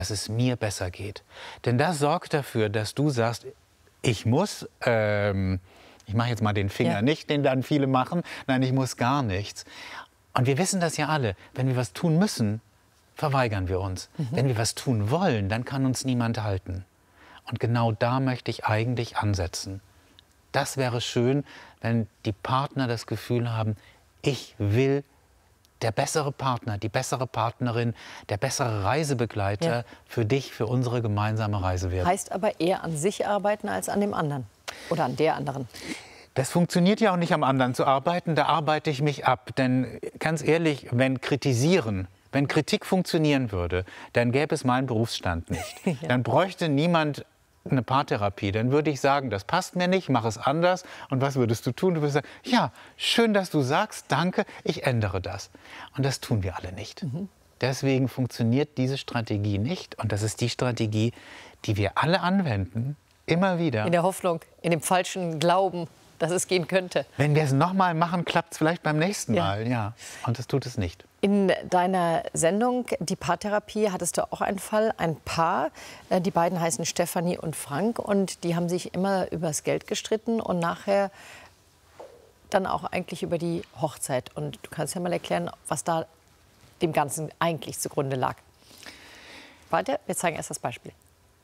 dass es mir besser geht. Denn das sorgt dafür, dass du sagst, ich muss, ich mache jetzt mal den Finger nicht, den dann viele machen, nein, ich muss gar nichts. Und wir wissen das ja alle, wenn wir was tun müssen, verweigern wir uns. Wenn wir was tun wollen, dann kann uns niemand halten. Und genau da möchte ich eigentlich ansetzen. Das wäre schön, wenn die Partner das Gefühl haben, ich will der bessere Partner, die bessere Partnerin, der bessere Reisebegleiter für dich, für unsere gemeinsame Reise werden. Heißt aber eher an sich arbeiten als an dem anderen oder an der anderen. Das funktioniert ja auch nicht, am anderen zu arbeiten, da arbeite ich mich ab. Denn ganz ehrlich, wenn Kritik funktionieren würde, dann gäbe es meinen Berufsstand nicht. Dann bräuchte niemand eine Paartherapie. Dann würde ich sagen, das passt mir nicht, mach es anders. Und was würdest du tun? Du würdest sagen, ja, schön, dass du sagst, danke, ich ändere das. Und das tun wir alle nicht. Deswegen funktioniert diese Strategie nicht. Und das ist die Strategie, die wir alle anwenden, immer wieder. In der Hoffnung, in dem falschen Glauben, dass es gehen könnte. Wenn wir es nochmal machen, klappt es vielleicht beim nächsten Mal. Ja. Und das tut es nicht. In deiner Sendung, die Paartherapie, hattest du auch einen Fall, ein Paar. Die beiden heißen Stefanie und Frank. Und die haben sich immer übers Geld gestritten und nachher dann auch eigentlich über die Hochzeit. Und du kannst ja mal erklären, was da dem Ganzen eigentlich zugrunde lag. Warte, wir zeigen erst das Beispiel.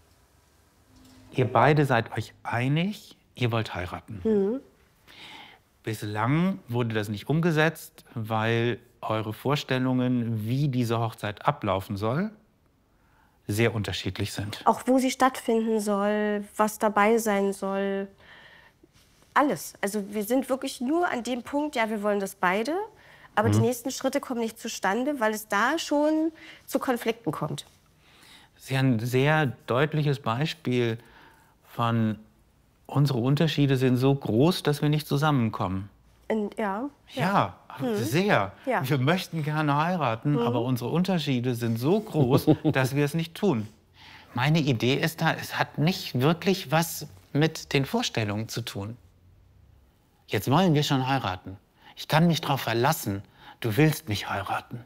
Ihr beide seid euch einig, ihr wollt heiraten. Bislang wurde das nicht umgesetzt, weil eure Vorstellungen, wie diese Hochzeit ablaufen soll, sehr unterschiedlich sind. Auch wo sie stattfinden soll, was dabei sein soll, alles. Also wir sind wirklich nur an dem Punkt, ja, wir wollen das beide, aber die nächsten Schritte kommen nicht zustande, weil es da schon zu Konflikten kommt. Das ist ja ein sehr deutliches Beispiel von, unsere Unterschiede sind so groß, dass wir nicht zusammenkommen. Ja, sehr. Ja. Wir möchten gerne heiraten, aber unsere Unterschiede sind so groß, dass wir es nicht tun. Meine Idee ist da, es hat nicht wirklich was mit den Vorstellungen zu tun. Jetzt wollen wir schon heiraten. Ich kann mich darauf verlassen, du willst mich heiraten.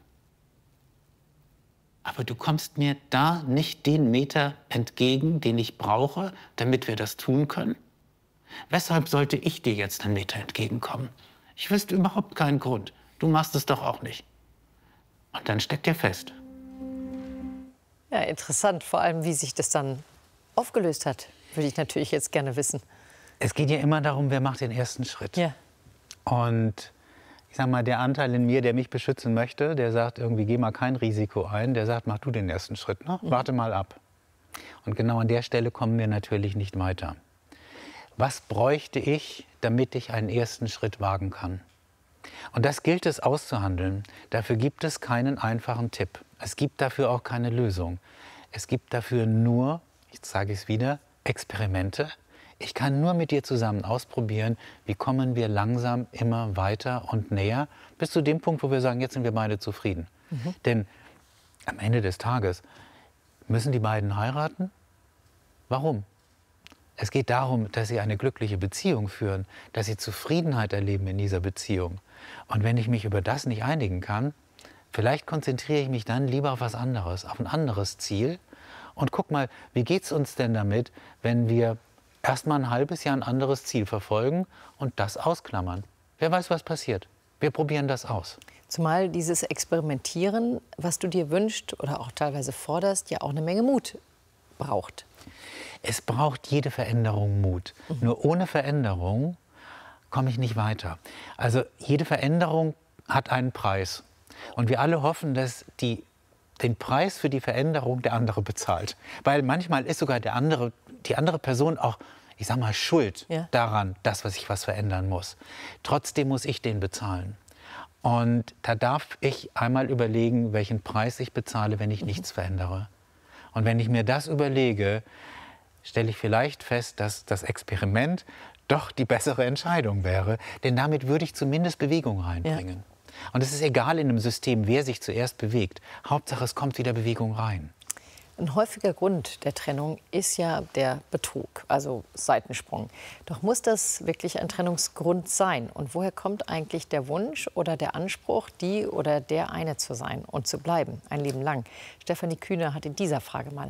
Aber du kommst mir da nicht den Meter entgegen, den ich brauche, damit wir das tun können. Weshalb sollte ich dir jetzt einen Meter entgegenkommen? Ich wüsste überhaupt keinen Grund. Du machst es doch auch nicht. Und dann steckt ihr fest. Ja, interessant, vor allem, wie sich das dann aufgelöst hat, würde ich natürlich jetzt gerne wissen. Es geht ja immer darum, wer macht den ersten Schritt. Ja. Und ich sag mal, der Anteil in mir, der mich beschützen möchte, der sagt irgendwie, geh mal kein Risiko ein, der sagt, mach du den ersten Schritt, ne? Warte mal ab. Und genau an der Stelle kommen wir natürlich nicht weiter. Was bräuchte ich, damit ich einen ersten Schritt wagen kann? Und das gilt es auszuhandeln. Dafür gibt es keinen einfachen Tipp. Es gibt dafür auch keine Lösung. Es gibt dafür nur, ich sage es wieder, Experimente. Ich kann nur mit dir zusammen ausprobieren, wie kommen wir langsam immer weiter und näher, bis zu dem Punkt, wo wir sagen, jetzt sind wir beide zufrieden. Denn am Ende des Tages müssen die beiden heiraten. Warum? Es geht darum, dass sie eine glückliche Beziehung führen, dass sie Zufriedenheit erleben in dieser Beziehung. Und wenn ich mich über das nicht einigen kann, vielleicht konzentriere ich mich dann lieber auf was anderes, auf ein anderes Ziel. Und guck mal, wie geht es uns denn damit, wenn wir erst mal ein halbes Jahr ein anderes Ziel verfolgen und das ausklammern? Wer weiß, was passiert. Wir probieren das aus. Zumal dieses Experimentieren, was du dir wünschst oder auch teilweise forderst, ja auch eine Menge Mut braucht. Es braucht jede Veränderung Mut. Nur ohne Veränderung komme ich nicht weiter. Also jede Veränderung hat einen Preis. Und wir alle hoffen, dass den Preis für die Veränderung der andere bezahlt. Weil manchmal ist sogar die andere Person auch, ich sag mal, schuld daran, dass ich was verändern muss. Trotzdem muss ich den bezahlen. Und da darf ich einmal überlegen, welchen Preis ich bezahle, wenn ich nichts verändere. Und wenn ich mir das überlege, stelle ich vielleicht fest, dass das Experiment doch die bessere Entscheidung wäre. Denn damit würde ich zumindest Bewegung reinbringen. Ja. Und es ist egal in einem System, wer sich zuerst bewegt. Hauptsache, es kommt wieder Bewegung rein. Ein häufiger Grund der Trennung ist ja der Betrug, also Seitensprung. Doch muss das wirklich ein Trennungsgrund sein? Und woher kommt eigentlich der Wunsch oder der Anspruch, die oder der eine zu sein und zu bleiben, ein Leben lang? Stefanie Kühne hat in dieser Frage mal